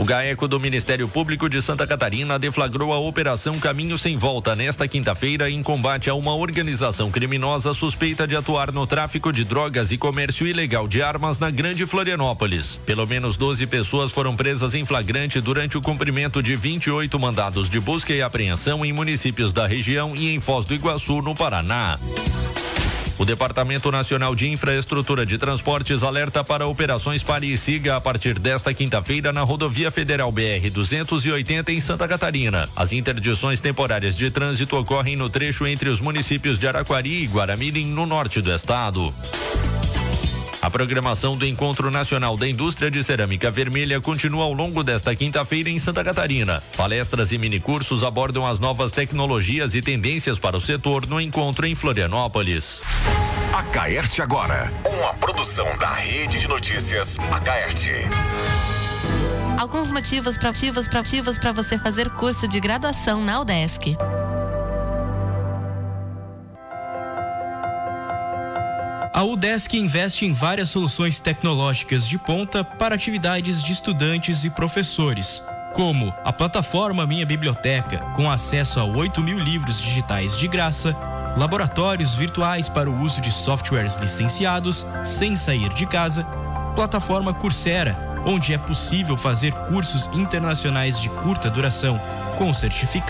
GAECO do Ministério Público de Santa Catarina deflagrou a Operação Caminho Sem Volta nesta quinta-feira em combate a uma organização criminosa suspeita de atuar no tráfico de drogas e comércio ilegal de armas na Grande Florianópolis. Pelo menos 12 pessoas foram presas em flagrante durante o cumprimento de 28 mandados de busca e apreensão em municípios da região e em Foz do Iguaçu, no Paraná. O Departamento Nacional de Infraestrutura de Transportes alerta para operações Pare e Siga a partir desta quinta-feira na Rodovia Federal BR-280 em Santa Catarina. As interdições temporárias de trânsito ocorrem no trecho entre os municípios de Araquari e Guaramirim, no norte do estado. A programação do Encontro Nacional da Indústria de Cerâmica Vermelha continua ao longo desta quinta-feira em Santa Catarina. Palestras e minicursos abordam as novas tecnologias e tendências para o setor no encontro em Florianópolis. Acaerte agora, uma produção da Rede de Notícias Acaerte. Alguns motivos para você fazer curso de graduação na UDESC. A UDESC investe em várias soluções tecnológicas de ponta para atividades de estudantes e professores, como a plataforma Minha Biblioteca, com acesso a 8.000 livros digitais de graça, laboratórios virtuais para o uso de softwares licenciados sem sair de casa, plataforma Coursera, onde é possível fazer cursos internacionais de curta duração com certificado